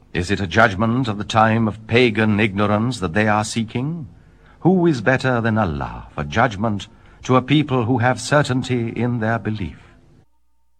Is it a judgment of the time of pagan ignorance that they are seeking? Who is better than Allah for judgment to a people who have certainty in their belief?